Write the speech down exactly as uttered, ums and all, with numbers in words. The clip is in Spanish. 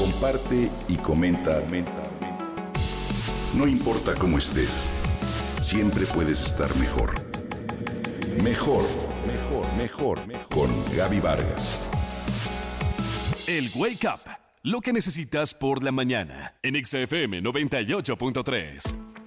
comparte y comenta. No importa cómo estés, siempre puedes estar mejor. Mejor, mejor, mejor, mejor. Con Gaby Vargas. El Wake Up, lo que necesitas por la mañana, en X F M noventa y ocho punto tres.